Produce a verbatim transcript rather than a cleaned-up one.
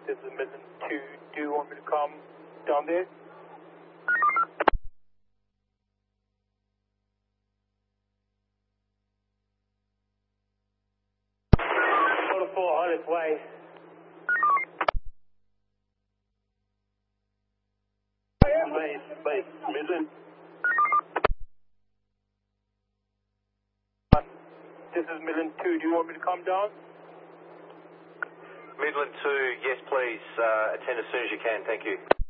This is Midland two. Do you want me to come down there? Four on its way. Base, base, Midland. This is Midland two. Do you want me to come down? Midland two, yes please. Uh, attend as soon as you can, thank you.